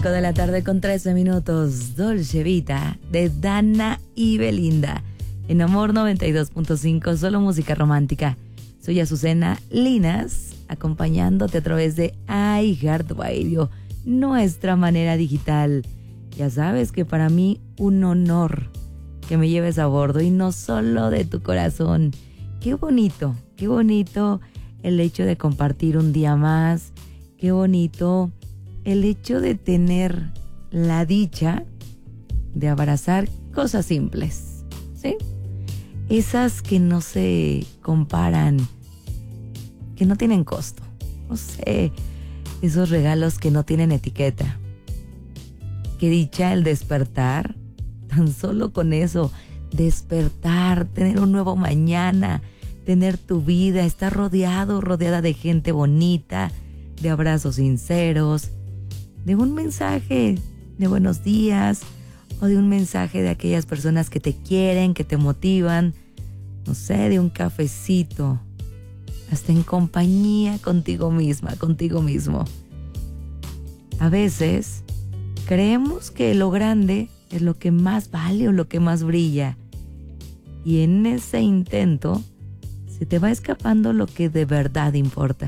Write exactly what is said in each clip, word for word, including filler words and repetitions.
cinco de la tarde con trece minutos. Dolce Vita de Dana y Belinda. En Amor noventa y dos punto cinco, solo música romántica. Soy Azucena Linas, acompañándote a través de iHeartRadio, nuestra manera digital. Ya sabes que para mí un honor que me lleves a bordo y no solo de tu corazón. Qué bonito, qué bonito el hecho de compartir un día más. Qué bonito el hecho de tener la dicha de abrazar cosas simples, ¿sí? Esas que no se comparan, que no tienen costo. No sé, esos regalos que no tienen etiqueta. Qué dicha el despertar, tan solo con eso, despertar, tener un nuevo mañana, tener tu vida, estar rodeado, rodeada de gente bonita, de abrazos sinceros, de un mensaje de buenos días o de un mensaje de aquellas personas que te quieren, que te motivan, no sé, de un cafecito, hasta en compañía contigo misma, contigo mismo. A veces creemos que lo grande es lo que más vale o lo que más brilla, y en ese intento se te va escapando lo que de verdad importa,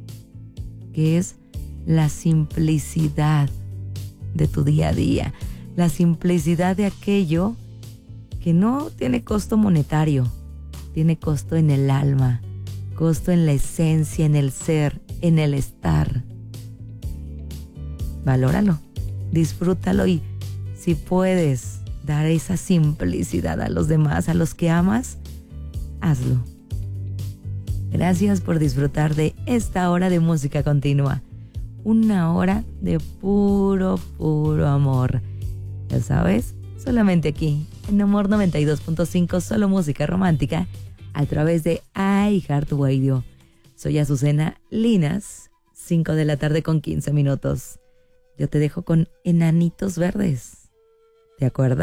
que es la simplicidad de tu día a día, la simplicidad de aquello que no tiene costo monetario, tiene costo en el alma, costo en la esencia, en el ser, en el estar. Valóralo, disfrútalo y si puedes dar esa simplicidad a los demás, a los que amas, hazlo. Gracias por disfrutar de esta hora de música continua. Una hora de puro, puro amor. Ya sabes, solamente aquí, en Amor noventa y dos punto cinco, solo música romántica, a través de iHeartRadio. Soy Azucena Linas, cinco de la tarde con quince minutos. Yo te dejo con Enanitos Verdes. ¿Te acuerdas?